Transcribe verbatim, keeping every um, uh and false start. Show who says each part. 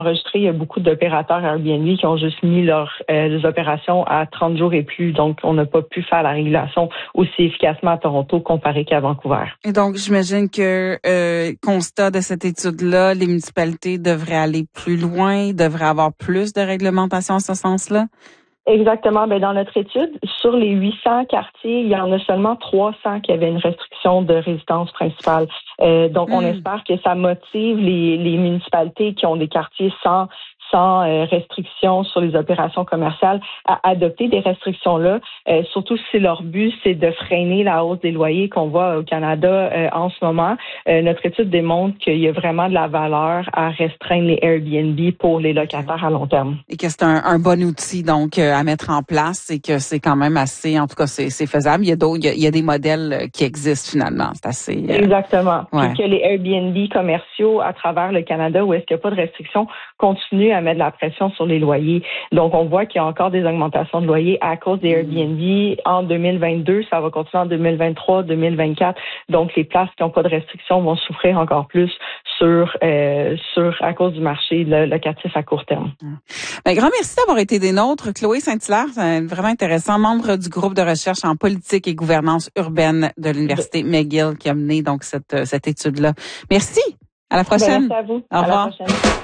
Speaker 1: enregistré, il y a beaucoup d'opérateurs Airbnb qui ont juste mis leurs euh, opérations à trente jours et plus. Donc, on n'a pas pu faire la régulation aussi efficacement à Toronto comparé qu'à Vancouver.
Speaker 2: Et donc, j'imagine que euh, constat de cette étude-là, les municipalités devraient aller plus loin, devraient avoir plus de réglementation en ce sens-là?
Speaker 1: Exactement. Ben, dans notre étude, sur les huit cents quartiers, il y en a seulement trois cents qui avaient une restriction de résidence principale. Euh, donc, mmh. on espère que ça motive les, les municipalités qui ont des quartiers sans sans euh, restrictions sur les opérations commerciales, à adopter des restrictions-là, euh, surtout si leur but, c'est de freiner la hausse des loyers qu'on voit au Canada euh, en ce moment. Euh, notre étude démontre qu'il y a vraiment de la valeur à restreindre les Airbnb pour les locataires à long terme.
Speaker 2: Et que c'est un, un bon outil, donc, euh, à mettre en place et que c'est quand même assez, en tout cas, c'est, c'est faisable. Il y a d'autres, il y a, il y a des modèles qui existent finalement. C'est assez... Euh,
Speaker 1: Exactement.
Speaker 2: Ouais.
Speaker 1: Puis que les Airbnb commerciaux à travers le Canada, où est-ce qu'il n'y a pas de restrictions, continuent à mettre de la pression sur les loyers. Donc, on voit qu'il y a encore des augmentations de loyers à cause des Airbnb mmh. en deux mille vingt-deux. Ça va continuer en deux mille vingt-trois, deux mille vingt-quatre. Donc, les places qui n'ont pas de restrictions vont souffrir encore plus sur, euh, sur à cause du marché locatif à court terme.
Speaker 2: Mmh. Bien, grand merci d'avoir été des nôtres. Chloé Saint-Hilaire, c'est vraiment intéressant, membre du groupe de recherche en politique et gouvernance urbaine de l'Université McGill qui a mené donc cette, cette étude-là. Merci. À la prochaine.
Speaker 1: Bien, merci à vous.
Speaker 2: Au revoir.
Speaker 1: À la prochaine.